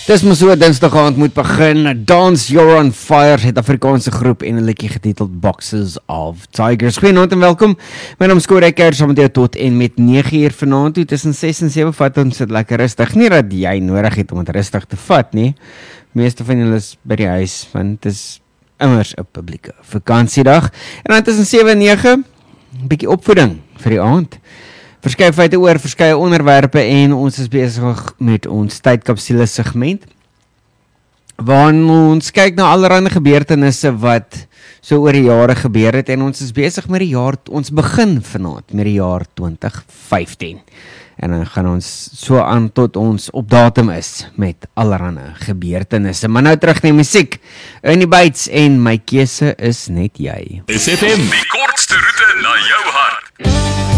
Dis mos so Dinsdag aand moet begin. Dance You're on Fire, het Afrikaanse groep en 'n liedjie getiteld Boxes of Tigers. Goeienaand en welkom. My naam is Corey Kerr, saam met jou tot en met 9uur vanaand toe. Tussen 6 en 7 vat ons dit lekker rustig. Nie dat jy nodig het om dit rustig te vat nie. Meeste van julle is by die huis, want dit is immers 'n publieke vakansiedag. En dan tussen 7 en 9 'n bietjie opvoeding vir die aand. Verskeie feite oor verskeie onderwerpe en ons is besig met ons tydkapsule segment waarin ons kyk na allerlei gebeurtenisse wat so oor die jare gebeur het en ons is besig met die jaar, ons begin vanaand met die jaar 2015 en dan gaan ons so aan tot ons op datum is met allerlei gebeurtenisse. Maar nou terug na musiek, Ernie Bates en My Keuse Is Net Jy. SFM, die kortste roete na jou hart.